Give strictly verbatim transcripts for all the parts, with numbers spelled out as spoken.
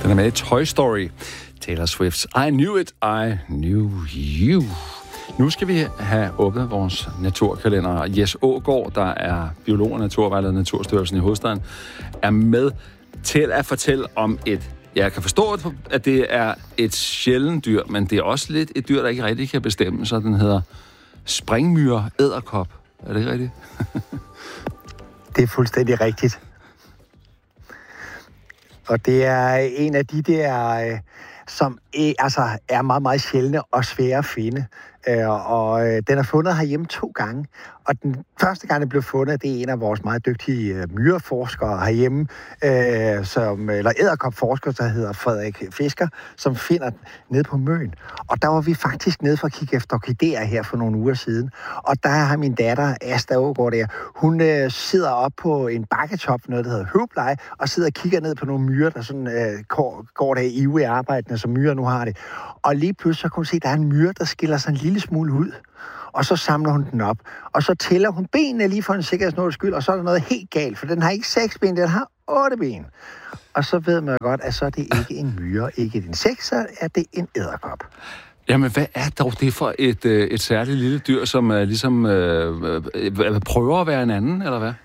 Den er med i Toy Story. Taylor Swift's I Knew It, I Knew You. Nu skal vi have åbnet vores naturkalender. Jes Aagaard, der er biolog og naturvejleder i Naturstyrelsen i hovedstaden, er med til at fortælle om et... Jeg kan forstå, at det er et sjældent dyr, men det er også lidt et dyr, der ikke rigtig kan bestemme, så den hedder springmyre edderkop. Er det ikke rigtigt? Det er fuldstændig rigtigt. Og det er en af de der, som altså er meget, meget sjældne og svære at finde. Og den er fundet herhjemme to gange. Og den første gang, den blev fundet, det er en af vores meget dygtige myreforskere herhjemme, øh, som, eller edderkopforsker, der hedder Frederik Fisker, som finder den nede på Møn. Og der var vi faktisk nede for at kigge efter orkideer her for nogle uger siden. Og der har min datter, Asta Aagaard der, hun øh, sidder op på en bakketop, noget der hedder Høvbleje, og sidder og kigger ned på nogle myrer, der sådan, øh, går, går der i ivrig arbejdende, som myrer nu har det. Og lige pludselig så kunne hun se, at der er en myre, der skiller sig en lille smule ud. Og så samler hun den op. Og så tæller hun benene lige for en sikkerhedsnåls skyld, og så er der noget helt galt, for den har ikke seks ben, den har otte ben. Og så ved man godt, at så er det ikke en myre, ikke et insekt, så er det en edderkop. Jamen, hvad er dog det for et, et særligt lille dyr, som uh, ligesom uh, uh, prøver at være en anden, eller hvad?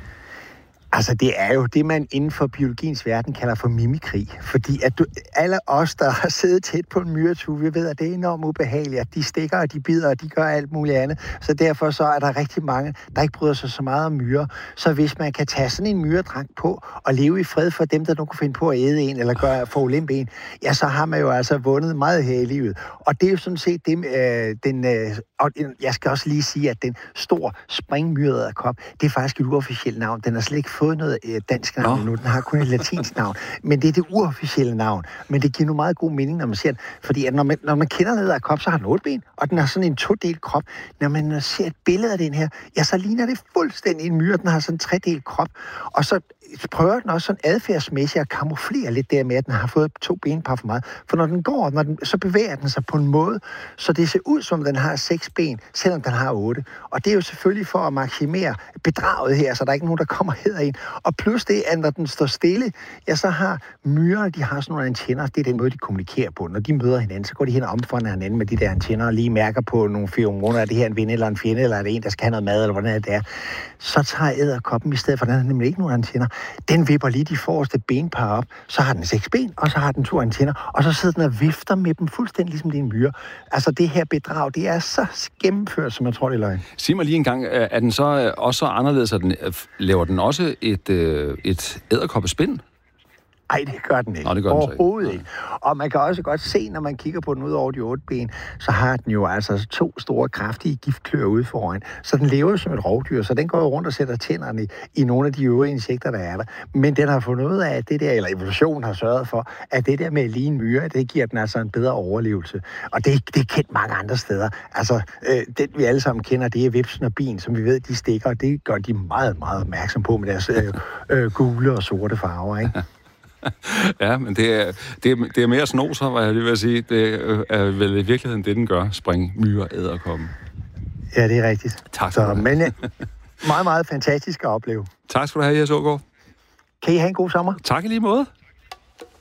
Altså, det er jo det, man inden for biologiens verden kalder for mimikri. Fordi at du, alle os, der har siddet tæt på en myretue, vi ved, at det er enormt ubehageligt, at de stikker, og de bider, og de gør alt muligt andet. Så derfor så er der rigtig mange, der ikke bryder sig så meget om myrer. Så hvis man kan tage sådan en myredragt på, og leve i fred for dem, der nu kunne finde på at æde en, eller gøre forulempe en, ja, så har man jo altså vundet meget her i livet. Og det er jo sådan set det, øh, den... Øh, og jeg skal også lige sige, at den store springmyreedderkop, det er faktisk et uofficielt navn. Den har slet ikke fået noget øh, dansk navn endnu. Den har kun et latinsk navn. Men det er det uofficielle navn. Men det giver nu meget god mening, når man ser den. Fordi at når, man, når man kender en edderkop, så har den otte ben, og den har sådan en todelt krop. Når man ser et billede af den her, ja, så ligner det fuldstændig en myre. Den har sådan en tredelt krop. Og så prøver den også sådan adfærdsmæssigt at kamuflere lidt der med, at den har fået to benpar for meget. For når den går, når den, så bevæger den sig på en måde, så det ser ud som, den har seks ben, selvom den har otte. Og det er jo selvfølgelig for at maksimere bedraget her, så der er ikke nogen, der kommer heder ind. Og plus det, at når den står stille, ja, så har myrer, de har sådan nogle antenner. Det er den måde, de kommunikerer på. Når de møder hinanden, så går de hen og omfavner hinanden med de der antenner, og lige mærker på nogle feromoner, er det her en ven eller en fjende, eller er det en, der skal have noget mad, eller hvordan er det er. Så tager edderkoppen i stedet for, den har nemlig ikke nogen antenner. Den vipper lige de forreste benpar op, så har den seks ben, og så har den to antenner, og så sidder den og vifter med dem fuldstændig ligesom det er en myre. Altså det her bedrag, det er så gennemført, som jeg tror, det er løgn. Sig mig lige en gang, er den så også anderledes, at den, laver den også et, et edderkoppespind? Nej, det gør den ikke. Nå, det gør den overhovedet ikke. ikke. Og man kan også godt se, når man kigger på den ud over de otte ben, så har den jo altså to store, kraftige giftklør ude foran. Så den lever som et rovdyr, så den går jo rundt og sætter tænderne i, i nogle af de øvrige insekter, der er der. Men den har fundet ud af, at det der, eller evolutionen har sørget for, at det der med at lige en myre, det giver den altså en bedre overlevelse. Og det, det er kendt mange andre steder. Altså, øh, det vi alle sammen kender, det er vipsen og bin, som vi ved, de stikker, og det gør de meget, meget opmærksom på med deres øh, øh, gule og sorte farver, ikke? Ja, men det er, det, er, det er mere snoser, hvad jeg lige vil sige. Det er vel i virkeligheden det, den gør. Spring, myre, edderkoppen. Ja, det er rigtigt. Tak skal du have. Men meget, meget fantastisk at opleve. Tak skal du have, Jes Aagaard. Kan I have en god sommer? Tak i lige måde.